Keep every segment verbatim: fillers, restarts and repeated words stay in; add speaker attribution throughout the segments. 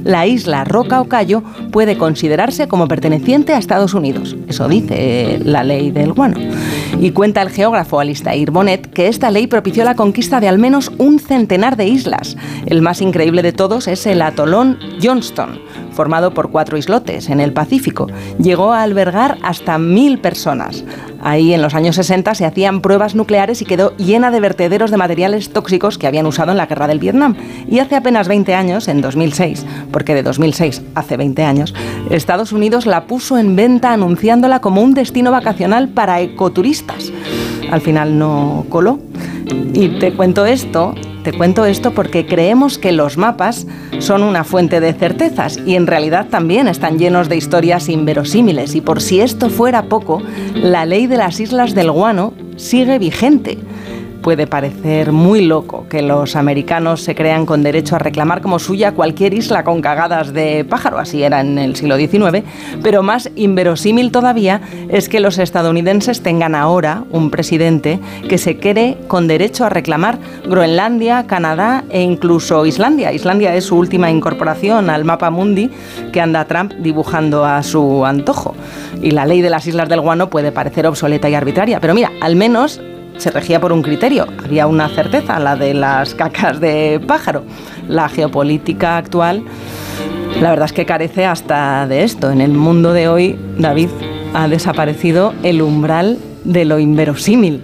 Speaker 1: la isla Roca o Cayo puede considerarse como perteneciente a Estados Unidos. Eso dice la ley del guano. Y cuenta el geógrafo Alistair Bonnet que esta ley propició la conquista de al menos un centenar de islas. El más increíble de todos es el atolón Johnston, formado por cuatro islotes en el Pacífico. Llegó a albergar hasta mil personas. Ahí en los años sesenta se hacían pruebas nucleares y quedó llena de vertederos de materiales tóxicos que habían usado en la guerra del Vietnam. Y hace apenas veinte años, en dos mil seis, porque de dos mil seis hace veinte años, Estados Unidos la puso en venta anunciándola como un destino vacacional para ecoturistas. Al final no coló. Y te cuento esto... Te cuento esto porque creemos que los mapas son una fuente de certezas y en realidad también están llenos de historias inverosímiles. Y por si esto fuera poco, la ley de las Islas del Guano sigue vigente. Puede parecer muy loco que los americanos se crean con derecho a reclamar como suya cualquier isla con cagadas de pájaro, así era en el siglo diecinueve, pero más inverosímil todavía es que los estadounidenses tengan ahora un presidente que se cree con derecho a reclamar Groenlandia, Canadá e incluso Islandia. Islandia es su última incorporación al mapa mundi que anda Trump dibujando a su antojo. Y la ley de las Islas del Guano puede parecer obsoleta y arbitraria, pero mira, al menos se regía por un criterio. Había una certeza, la de las cacas de pájaro. La geopolítica actual, la verdad es que carece hasta de esto. En el mundo de hoy, David, ha desaparecido el umbral de lo inverosímil.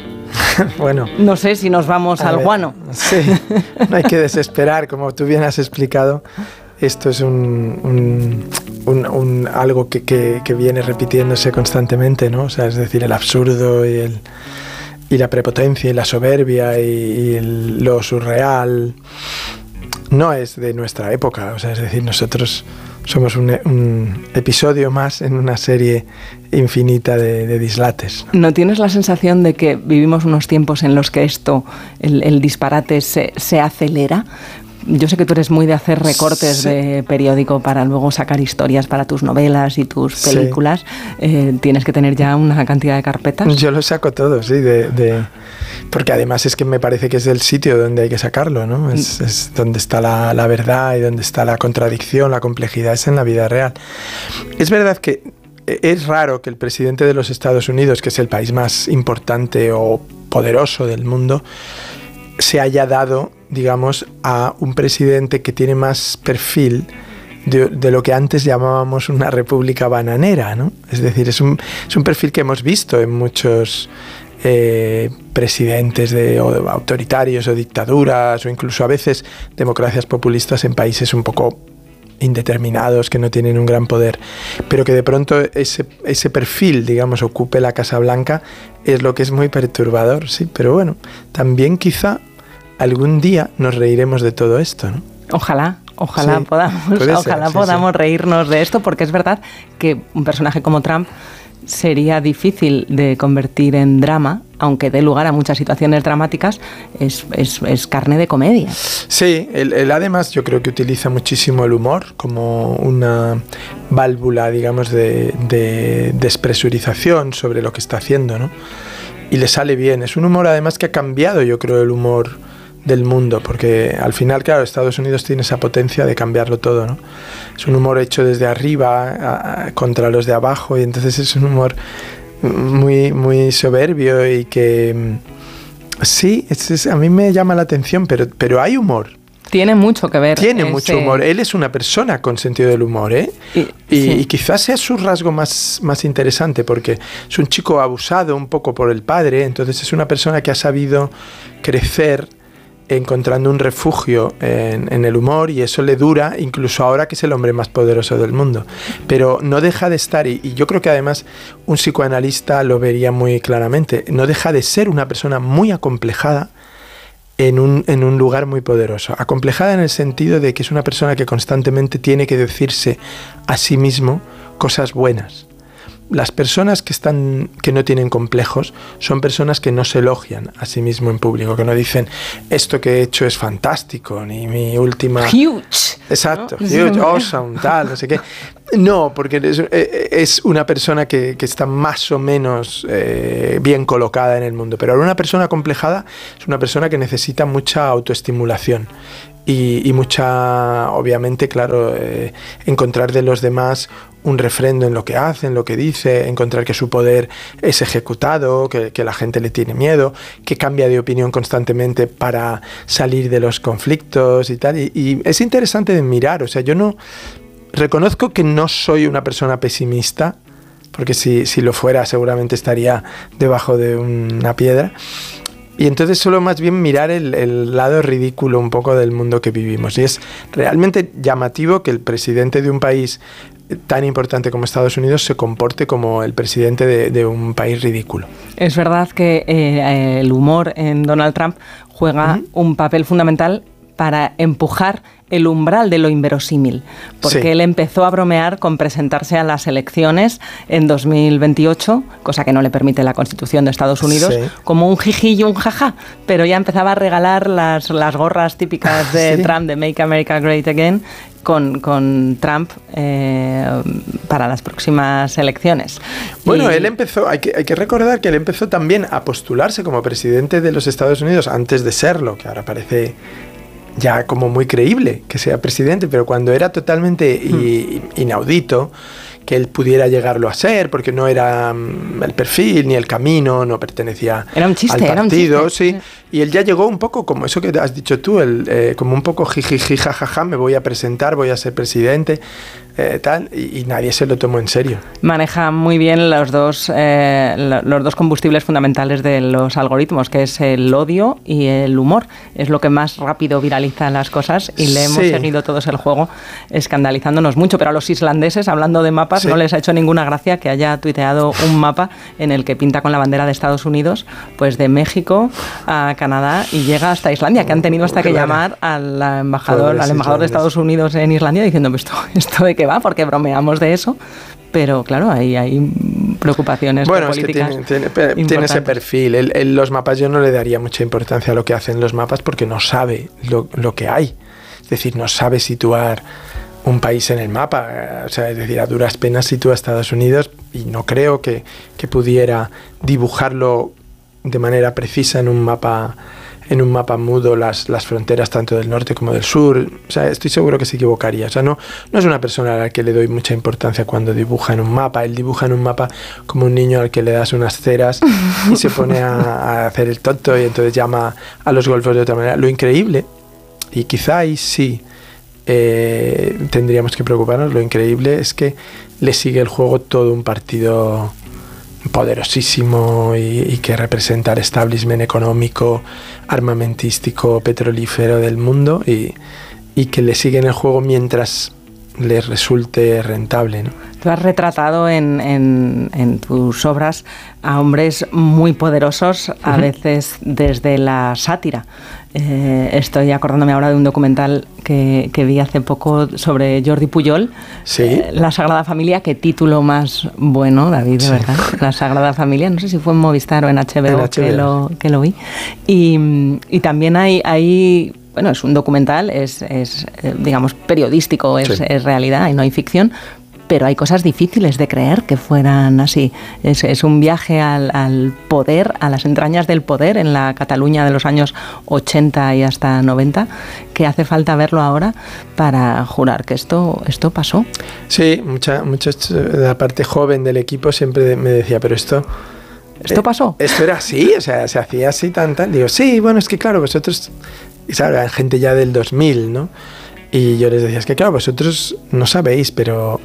Speaker 2: Bueno.
Speaker 1: No sé si nos vamos al
Speaker 2: ver,
Speaker 1: guano.
Speaker 2: Sí, no hay que desesperar, como tú bien has explicado. Esto es un, un, un, un algo que, que, que viene repitiéndose constantemente, ¿no? O sea, es decir, el absurdo y el... y la prepotencia y la soberbia y, y el, lo surreal no es de nuestra época, o sea, es decir, nosotros somos un, un episodio más en una serie infinita de, de dislates.
Speaker 1: ¿No tienes la sensación de que vivimos unos tiempos en los que esto, el, el disparate se, se acelera? Yo sé que tú eres muy de hacer recortes sí. de periódico para luego sacar historias para tus novelas y tus películas. Sí. Eh, ¿Tienes que tener ya una cantidad de carpetas?
Speaker 2: Yo lo saco todo, sí, de, de, porque además es que me parece que es el sitio donde hay que sacarlo, ¿no? Es, es donde está la, la verdad y donde está la contradicción, la complejidad, es en la vida real. Es verdad que es raro que el presidente de los Estados Unidos, que es el país más importante o poderoso del mundo, se haya dado, digamos, a un presidente que tiene más perfil de, de lo que antes llamábamos una república bananera, ¿no? Es decir, es un, es un perfil que hemos visto en muchos eh, presidentes de, o autoritarios o dictaduras o incluso a veces democracias populistas en países un poco indeterminados, que no tienen un gran poder, pero que de pronto ese, ese perfil, digamos, ocupe la Casa Blanca, es lo que es muy perturbador, sí, pero bueno, también quizá algún día nos reiremos de todo esto, ¿no?
Speaker 1: Ojalá, ojalá
Speaker 2: sí,
Speaker 1: podamos,
Speaker 2: ser,
Speaker 1: ojalá
Speaker 2: sí,
Speaker 1: podamos
Speaker 2: sí.
Speaker 1: reírnos de esto, porque es verdad que un personaje como Trump sería difícil de convertir en drama, aunque dé lugar a muchas situaciones dramáticas, es, es, es carne de comedia.
Speaker 2: Sí, él, él además yo creo que utiliza muchísimo el humor como una válvula, digamos, de, de despresurización sobre lo que está haciendo, ¿no? Y le sale bien. Es un humor además que ha cambiado, yo creo, el humor del mundo, porque al final, claro, Estados Unidos tiene esa potencia de cambiarlo todo, ¿no? Es un humor hecho desde arriba a, a, contra los de abajo, y entonces es un humor muy, muy soberbio y que sí, es, es, a mí me llama la atención, pero, pero hay humor.
Speaker 1: Tiene mucho que ver.
Speaker 2: Tiene
Speaker 1: ese...
Speaker 2: mucho humor. Él es una persona con sentido del humor, ¿eh? Y, y, sí. y quizás sea su rasgo más, más interesante, porque es un chico abusado un poco por el padre, entonces es una persona que ha sabido crecer encontrando un refugio en, en el humor, y eso le dura incluso ahora que es el hombre más poderoso del mundo. Pero no deja de estar, y, y yo creo que además un psicoanalista lo vería muy claramente, no deja de ser una persona muy acomplejada en un, en un lugar muy poderoso. Acomplejada en el sentido de que es una persona que constantemente tiene que decirse a sí mismo cosas buenas. Las personas que están, que no tienen complejos son personas que no se elogian a sí mismo en público, que no dicen esto que he hecho es fantástico, ni mi última...
Speaker 1: Huge.
Speaker 2: Exacto,
Speaker 1: ¿no?
Speaker 2: Huge, awesome, tal, no sé qué. No, porque es, es una persona que, que está más o menos eh, bien colocada en el mundo, pero una persona complejada es una persona que necesita mucha autoestimulación y, y mucha, obviamente, claro, eh, encontrar de los demás un refrendo en lo que hace, en lo que dice, encontrar que su poder es ejecutado, que, que la gente le tiene miedo, que cambia de opinión constantemente para salir de los conflictos y tal. Y, y es interesante de mirar, o sea, yo no reconozco que no soy una persona pesimista, porque si, si lo fuera seguramente estaría debajo de una piedra. Y entonces solo más bien mirar el, el lado ridículo un poco del mundo que vivimos. Y es realmente llamativo que el presidente de un país tan importante como Estados Unidos se comporte como el presidente de, de un país ridículo.
Speaker 1: Es verdad que eh, el humor en Donald Trump juega uh-huh. un papel fundamental para empujar el umbral de lo inverosímil, porque sí. él empezó a bromear con presentarse a las elecciones en dos mil veintiocho, cosa que no le permite la Constitución de Estados Unidos, sí. como un jiji y un jaja, pero ya empezaba a regalar las, las gorras típicas de sí. Trump, de Make America Great Again, con, con Trump eh, para las próximas elecciones.
Speaker 2: Bueno,
Speaker 1: y...
Speaker 2: él empezó, hay que, hay que recordar que él empezó también a postularse como presidente de los Estados Unidos antes de serlo, que ahora parece ya como muy creíble que sea presidente, pero cuando era totalmente mm. inaudito que él pudiera llegarlo a ser, porque no era um, el perfil ni el camino, no pertenecía
Speaker 1: era un chiste,
Speaker 2: al partido,
Speaker 1: era un chiste.
Speaker 2: Sí, y él ya llegó un poco como eso que has dicho tú, el, eh, como un poco jijiji, jajaja, me voy a presentar, voy a ser presidente, eh, tal, y, y nadie se lo tomó en serio.
Speaker 1: Maneja muy bien los dos, eh, los dos combustibles fundamentales de los algoritmos, que es el odio y el humor. Es lo que más rápido viraliza las cosas y le hemos sí. seguido todos el juego escandalizándonos mucho, pero a los islandeses, hablando de mapas, sí. no les ha hecho ninguna gracia que haya tuiteado un mapa en el que pinta con la bandera de Estados Unidos, pues de México a Canadá y llega hasta Islandia, que han tenido hasta que claro. llamar al embajador, al embajador de Estados Unidos en Islandia diciendo, esto, esto de qué va, porque bromeamos de eso, pero claro, ahí hay preocupaciones
Speaker 2: bueno,
Speaker 1: políticas.
Speaker 2: Bueno, es que tiene, tiene, tiene ese perfil. En, en los mapas yo no le daría mucha importancia a lo que hacen los mapas porque no sabe lo, lo que hay. Es decir, no sabe situar un país en el mapa, o sea, es decir, a duras penas sitúa a Estados Unidos y no creo que, que pudiera dibujarlo de manera precisa en un mapa en un mapa mudo las, las fronteras tanto del norte como del sur. O sea, estoy seguro que se equivocaría. O sea, no, no es una persona a la que le doy mucha importancia cuando dibuja en un mapa. Él dibuja en un mapa como un niño al que le das unas ceras y se pone a, a hacer el tonto y entonces llama a los golfos de otra manera. Lo increíble, y quizá ahí sí eh, tendríamos que preocuparnos, lo increíble es que le sigue el juego todo un partido poderosísimo y, y que representa el establishment económico, armamentístico, petrolífero del mundo y, y que le siguen el juego mientras les resulte rentable, ¿no?
Speaker 1: Tú has retratado en, en, en tus obras a hombres muy poderosos, a uh-huh. veces desde la sátira. Eh, estoy acordándome ahora de un documental que, que vi hace poco sobre Jordi Pujol,
Speaker 2: ¿sí?
Speaker 1: eh, La Sagrada Familia. Qué título más bueno, David, de sí. verdad. La Sagrada Familia, no sé si fue en Movistar o en H B O, en H B O. Que, lo, que lo vi. Y, y también hay... hay bueno, es un documental, es, es digamos, periodístico, es, sí. es realidad y no hay ficción, pero hay cosas difíciles de creer que fueran así. Es, es un viaje al, al poder, a las entrañas del poder en la Cataluña de los años ochenta y hasta noventa, que hace falta verlo ahora para jurar que esto, esto pasó.
Speaker 2: Sí, mucha, mucha de la parte joven del equipo siempre me decía, pero esto...
Speaker 1: ¿Esto pasó?
Speaker 2: Eh, esto era así, o sea, se hacía así tan, tan. Digo, sí, bueno, es que claro, vosotros... Y sabes, eran gente ya del dos mil, ¿no? Y yo les decía, es que claro, vosotros no sabéis, pero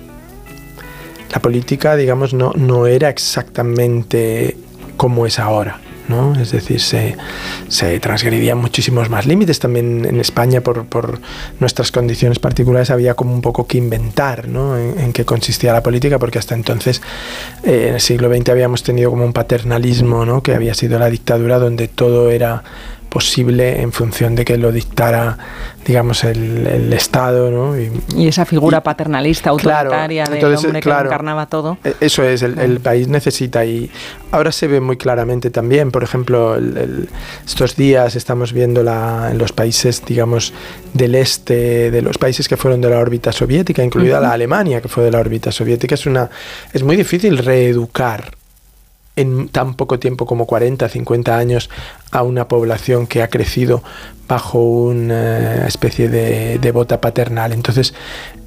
Speaker 2: la política, digamos, no, no era exactamente como es ahora, ¿no? Es decir, se, se transgredían muchísimos más límites. También en España, por, por nuestras condiciones particulares, había como un poco que inventar, ¿no? En, en qué consistía la política, porque hasta entonces, eh, en el siglo veinte, habíamos tenido como un paternalismo, ¿no? Que había sido la dictadura donde todo era posible en función de que lo dictara, digamos, el, el Estado, ¿no? Y,
Speaker 1: y esa figura y, paternalista, autoritaria, claro, del entonces, hombre
Speaker 2: claro,
Speaker 1: que encarnaba todo.
Speaker 2: Eso es, el, el país necesita, y ahora se ve muy claramente también, por ejemplo, el, el, estos días estamos viendo la, en los países, digamos, del este, de los países que fueron de la órbita soviética, incluida uh-huh. la Alemania, que fue de la órbita soviética, es, una, es muy difícil reeducar en tan poco tiempo como cuarenta, cincuenta años a una población que ha crecido bajo una especie de, de bota paternal. Entonces,